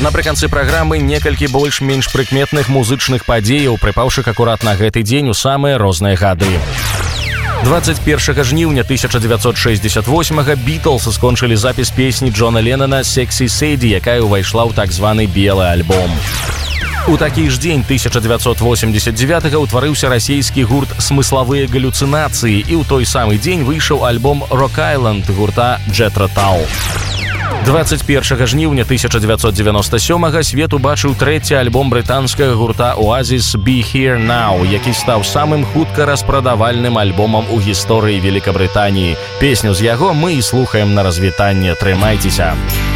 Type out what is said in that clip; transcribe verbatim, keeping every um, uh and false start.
Напрыканцы праграмы некалькі больш-менш прыкметных музычных падзеяў, прыпаўшых акурат на гэты дзень у самыя розныя гады. двадцать первого жніўня тысяча девятьсот шестьдесят восьмого Beatles скончылі запіс песні Джона Леннона «Sexy Sadie», якая ўвайшла ў так званы белы альбом. У такі ж дзень тысяча девятьсот восемьдесят девятого ўтварыўся расійскі гурт «Смысловые галлюцинации», і ў той самы дзень выйшаў альбом «Rock Island» гурта Jethro Tull. двадцать первого жніўня тысяча девятьсот девяносто сёмого свет убачыў трэці альбом брытанскага гурта «Oasis» «Be Here Now», які стаў самым хутка распрадавальным альбомам у гісторыі Великабрытаніі. Песню з яго мы і слухаем на развітанне. Трымайцеся!